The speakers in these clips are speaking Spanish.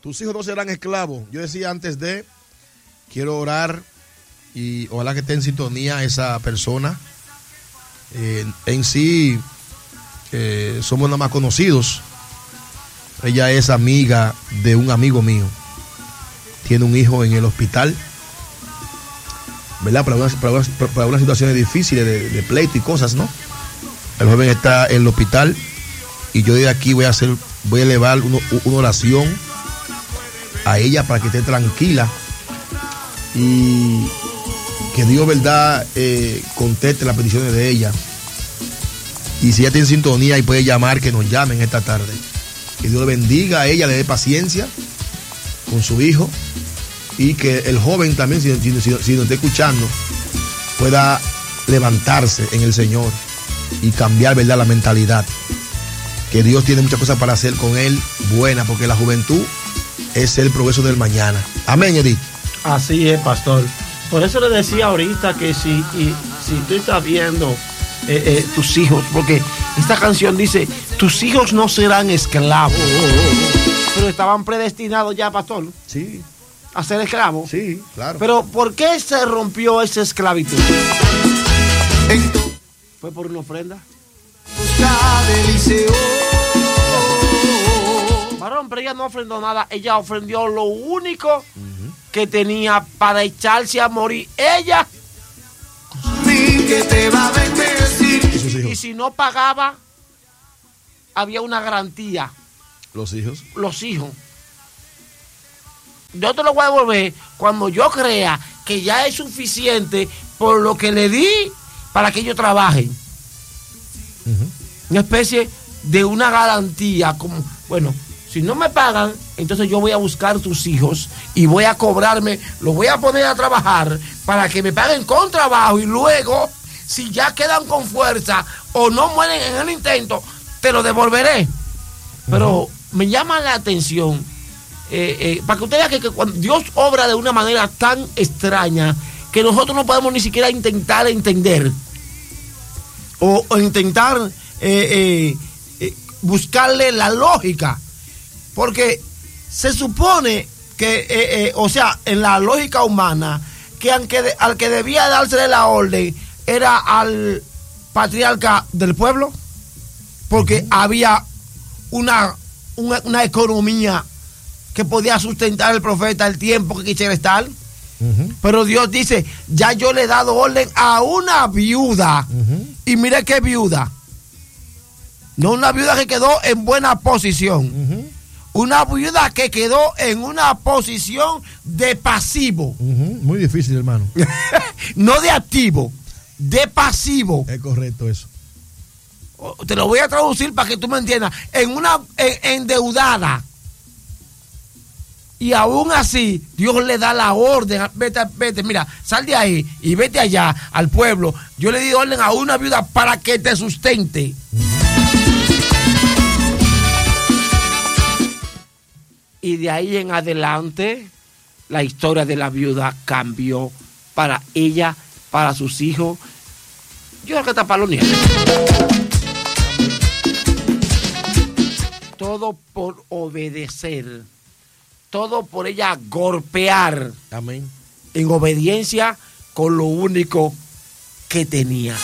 Tus hijos no serán esclavos. Yo decía antes quiero orar y ojalá que esté en sintonía esa persona. En sí, somos nada más conocidos. Ella es amiga de un amigo mío. Tiene un hijo en el hospital, ¿verdad? Para algunas situaciones difíciles de pleito y cosas, ¿no? El joven está en el hospital y yo de aquí voy a elevar una oración a ella para que esté tranquila y que Dios, ¿verdad?, conteste las peticiones de ella. Y si ella tiene sintonía y puede llamar, que nos llamen esta tarde. Que Dios le bendiga a ella, le dé paciencia con su hijo y que el joven también, si nos está escuchando, pueda levantarse en el Señor y cambiar, ¿verdad?, la mentalidad. Que Dios tiene muchas cosas para hacer con él, buena, porque la juventud es el progreso del mañana. Amén, Edith. Así es, pastor. Por eso le decía ahorita que si tú estás viendo tus hijos, porque esta canción dice, tus hijos no serán esclavos, pero estaban predestinados ya, pastor. Sí. A ser esclavos. Sí, claro. Pero ¿por qué se rompió esa esclavitud? ¿Fue por una ofrenda? Varón, pero ella no ofrendó nada. Ella ofrendió lo único que tenía para echarse a morir. Ella. Que te va a bendecir. Y si no pagaba, había una garantía. Los hijos. Los hijos. Yo te lo voy a devolver cuando yo crea que ya es suficiente por lo que le di para que ellos trabajen. Una especie de una garantía, como, bueno, si no me pagan, entonces yo voy a buscar tus hijos y voy a cobrarme, los voy a poner a trabajar para que me paguen con trabajo y luego, si ya quedan con fuerza o no mueren en el intento, te lo devolveré. Pero me llama la atención, para que usted vea que cuando Dios obra de una manera tan extraña que nosotros no podemos ni siquiera intentar entender o intentar buscarle la lógica, porque se supone que, o sea, en la lógica humana, que al que debía dársele la orden era al patriarca del pueblo, porque había una economía que podía sustentar el profeta el tiempo que quisiera estar. Pero Dios dice, ya yo le he dado orden a una viuda. Y mire qué viuda. No una viuda que quedó en buena posición. Una viuda que quedó en una posición de pasivo. Muy difícil, hermano. No de activo, de pasivo. Es correcto eso. Te lo voy a traducir para que tú me entiendas. En una endeudada. Y aún así, Dios le da la orden, vete, mira, sal de ahí y vete allá al pueblo. Yo le di orden a una viuda para que te sustente. Y de ahí en adelante, la historia de la viuda cambió para ella, para sus hijos. Yo creo que está para los nietos. Todo por obedecer. Todo por ella golpear. Amén. En obediencia con lo único que tenía.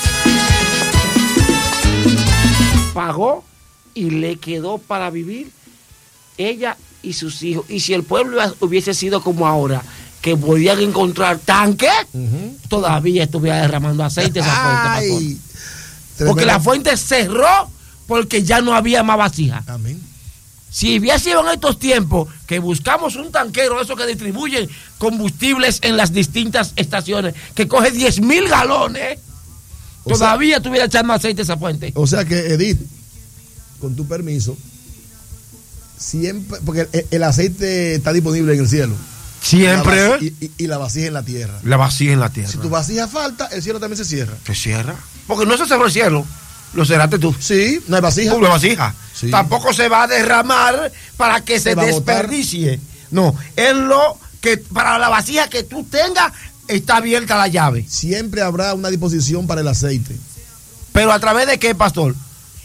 Pagó y le quedó para vivir ella y sus hijos. Y si el pueblo hubiese sido como ahora, que podían encontrar tanques, todavía estuviera derramando aceite esa fuente. Porque la fuente cerró porque ya no había más vasija. Amén. Si hubiese sido en estos tiempos que buscamos un tanquero, esos que distribuyen combustibles en las distintas estaciones, que coge 10,000 galones, todavía estuviera echando aceite a esa fuente. O sea que, Edith, con tu permiso, siempre, porque el aceite está disponible en el cielo. Siempre. Y la vasija en la tierra. La vasija en la tierra. Si tu vasija falta, el cielo también se cierra. ¿Se cierra? Porque no se cerró el cielo. Lo cerraste tú. Sí, no hay vasija. No hay vasija. Sí. Tampoco se va a derramar para que se desperdicie. No, es lo que para la vasija que tú tengas está abierta la llave. Siempre habrá una disposición para el aceite. ¿Pero a través de qué, pastor?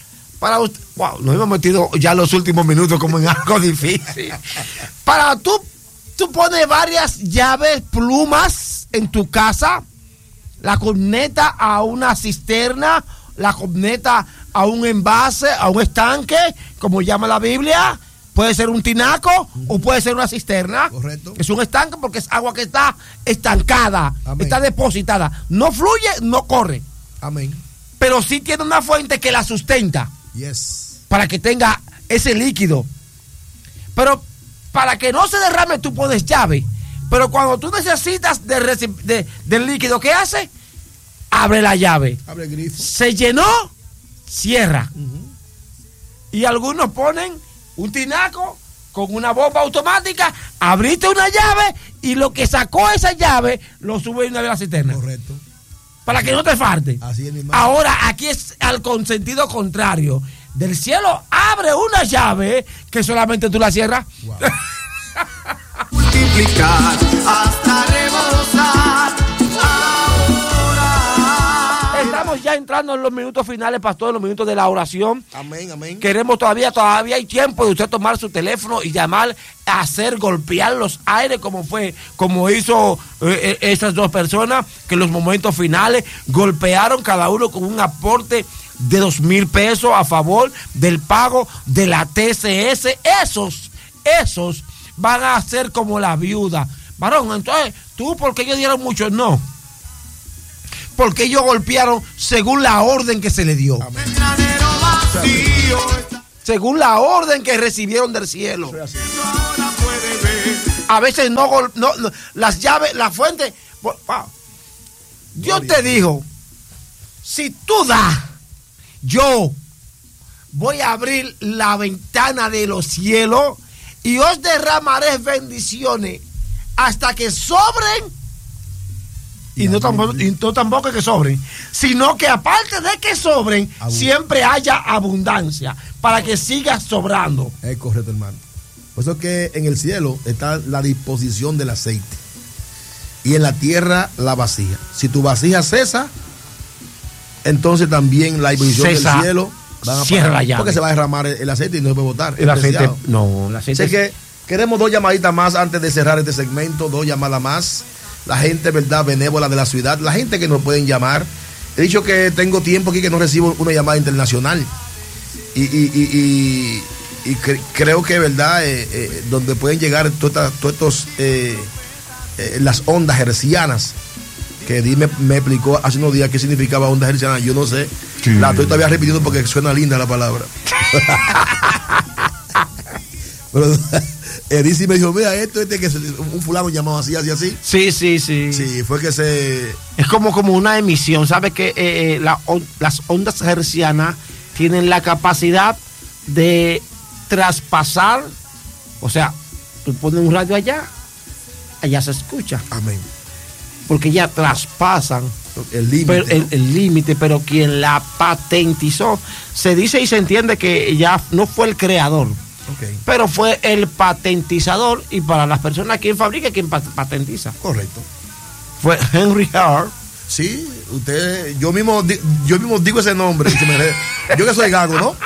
para usted, wow, nos hemos metido ya los últimos minutos como en algo difícil. Para tú pones varias llaves, plumas en tu casa, la conecta a una cisterna, la conecta a un envase, a un estanque, como llama la Biblia. Puede ser un tinaco o puede ser una cisterna. Correcto. Es un estanque porque es agua que está estancada, Amén. está depositada. No fluye, no corre. Amén. Pero sí tiene una fuente que la sustenta Yes. para que tenga ese líquido. Pero para que no se derrame, tú pones llave. Pero cuando tú necesitas del líquido, ¿qué hace? Abre la llave. Abre el grifo. Se llenó, cierra. Y algunos ponen un tinaco con una bomba automática, abriste una llave y lo que sacó esa llave lo sube una vez a la cisterna. Correcto. Para que no te falte. Así es, mi hermano. Ahora aquí es al sentido contrario. Del cielo abre una llave que solamente tú la cierras. Wow. Multiplicar hasta rebosar. Ahora. Estamos ya entrando en los minutos finales, pastor, en los minutos de la oración. Amén, amén. Queremos todavía hay tiempo de usted tomar su teléfono y llamar, golpear los aires como hizo esas dos personas que en los momentos finales golpearon cada uno con un aporte de 2,000 pesos a favor del pago de la TCS. Esos van a ser como la viuda. Varón, entonces, ¿tú por qué ellos dieron mucho? No. Porque ellos golpearon según la orden que se le dio. Amén. El granero vacío. Según la orden que recibieron del cielo. Ahora puede ver. A veces no, las llaves, la fuente. Wow. Dios te dijo, si tú das, yo voy a abrir la ventana de los cielos y os derramaré bendiciones hasta que sobren. Y no tampoco que sobren, sino que aparte de que sobren, siempre haya abundancia, para que siga sobrando. Es correcto, hermano. Por eso es que en el cielo está la disposición del aceite y en la tierra la vasija. Si tu vasija cesa, entonces también la disposición del cielo van a cierra la llave. porque se va a derramar el aceite y no se puede botar. El aceite, no, el aceite. Así que queremos 2 llamaditas más antes de cerrar este segmento, 2 llamadas más. La gente, verdad, benévola de la ciudad, la gente que nos pueden llamar. He dicho que tengo tiempo aquí que no recibo una llamada internacional. Y creo que, verdad, donde pueden llegar todas estos las ondas hercianas, que Dime me explicó hace unos días qué significaba ondas hercianas. Yo no sé. Sí. La estoy todavía repitiendo porque suena linda la palabra. Pero Edisi me dijo, mira, que un fulano llamado así. Sí. Sí, fue que se... Es como una emisión, ¿sabes? Que las ondas hercianas tienen la capacidad de traspasar, o sea, tú pones un radio allá se escucha. Amén. Porque ya traspasan el límite. El límite, pero quien la patentizó, se dice y se entiende que ya no fue el creador. Okay. Pero fue el patentizador, y para las personas quien fabrica, quien patentiza. Correcto. Fue Henry Hart. Sí, yo mismo digo ese nombre. Yo que soy gago, ¿no?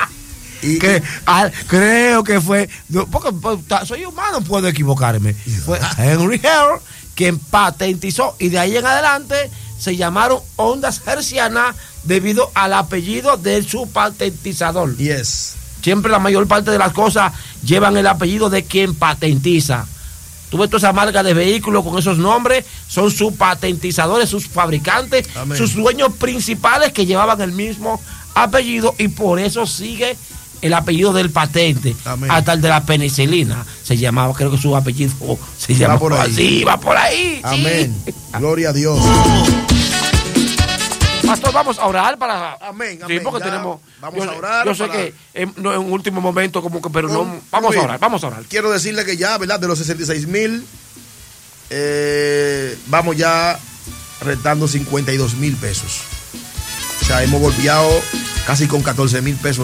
Creo que fue, porque soy humano, puedo equivocarme. Fue Henry Hart quien patentizó, y de ahí en adelante se llamaron ondas hercianas debido al apellido de su patentizador. Yes. Siempre la mayor parte de las cosas llevan el apellido de quien patentiza. Tú ves todas esas marcas de vehículos con esos nombres, son sus patentizadores, sus fabricantes, Amén. Sus dueños principales que llevaban el mismo apellido, y por eso sigue el apellido del patente. Amén. Hasta el de la penicilina se llamaba, creo que su apellido se llamaba así, va por ahí. Amén. Sí. Gloria a Dios. Pastor, vamos a orar para... Amén, sí, porque tenemos... Vamos a orar. Yo sé que en un último momento como que... Pero no... Vamos a orar. Quiero decirle que ya, ¿verdad? De los 66,000, vamos ya restando 52,000 pesos. O sea, hemos golpeado casi con 14,000 pesos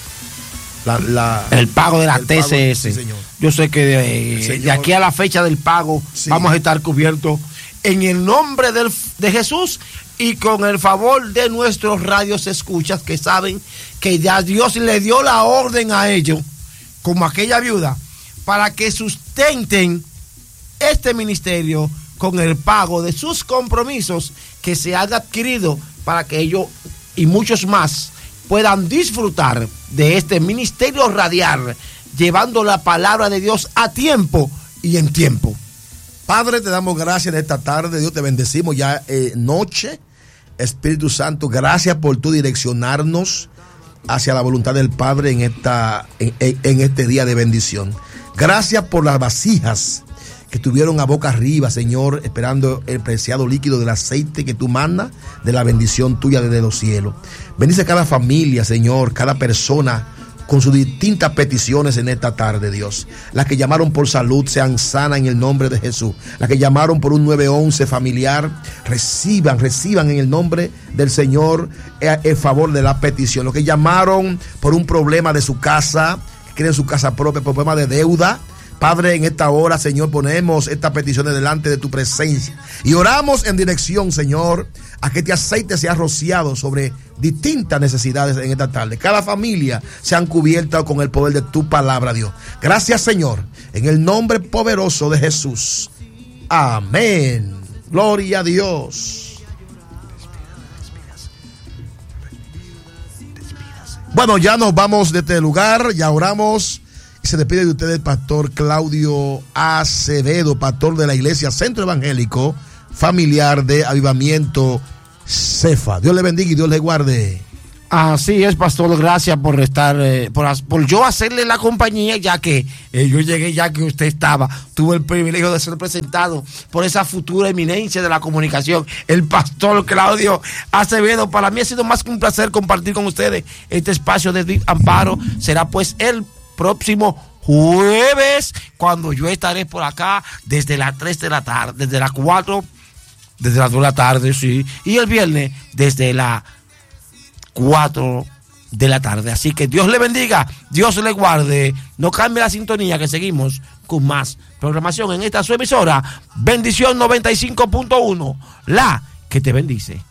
el pago de la TCS. Sí, señor. Yo sé que de aquí a la fecha del pago, sí, vamos a estar cubiertos en el nombre de Jesús y con el favor de nuestros radios escuchas que saben que ya Dios le dio la orden a ellos, como aquella viuda, para que sustenten este ministerio con el pago de sus compromisos que se han adquirido para que ellos y muchos más puedan disfrutar de este ministerio radial, llevando la palabra de Dios a tiempo y en tiempo. Padre, te damos gracias en esta tarde, Dios, te bendecimos ya noche. Espíritu Santo, gracias por tu direccionarnos hacia la voluntad del Padre en este día de bendición. Gracias por las vasijas que estuvieron a boca arriba, Señor, esperando el preciado líquido del aceite que tú mandas, de la bendición tuya desde los cielos. Bendice cada familia, Señor, cada persona con sus distintas peticiones en esta tarde, Dios. Las que llamaron por salud sean sanas en el nombre de Jesús. Las que llamaron por un 911 familiar, reciban en el nombre del Señor el favor de la petición. Los que llamaron por un problema de su casa, que quieren su casa propia, por problema de deuda, Padre, en esta hora, Señor, ponemos estas peticiones delante de tu presencia y oramos en dirección, Señor, a que este aceite sea rociado sobre distintas necesidades en esta tarde. Cada familia sean cubiertas con el poder de tu palabra, Dios. Gracias, Señor, en el nombre poderoso de Jesús. Amén. Gloria a Dios. Bueno, ya nos vamos de este lugar, ya oramos. Y se despide de ustedes el pastor Claudio Acevedo, pastor de la iglesia Centro Evangélico Familiar de Avivamiento Cefa. Dios le bendiga y Dios le guarde. Así es, pastor, gracias por estar, por yo hacerle la compañía, ya que yo llegué ya que usted estaba. Tuve el privilegio de ser presentado por esa futura eminencia de la comunicación, el pastor Claudio Acevedo. Para mí ha sido más que un placer compartir con ustedes este espacio de Amparo. Será pues el próximo jueves, cuando yo estaré por acá desde las 3 de la tarde, desde las 4, desde las 2 de la tarde, sí, y el viernes desde las 4 de la tarde. Así que Dios le bendiga, Dios le guarde, no cambie la sintonía, que seguimos con más programación en esta su emisora, Bendición 95.1, la que te bendice.